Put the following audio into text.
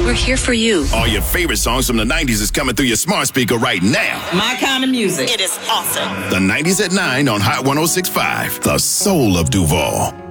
We're here for you. All your favorite songs from the 90s is coming through your smart speaker right now. My kind of music. It is awesome. The 90s at 9 on Hot 106.5, the soul of Duval.